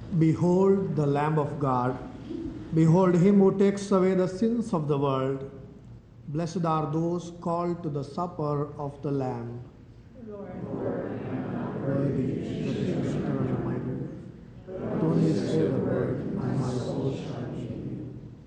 Behold the Lamb of God. Behold him who takes away the sins of the world. Blessed are those called to the supper of the Lamb. Lord, I am not worthy that you should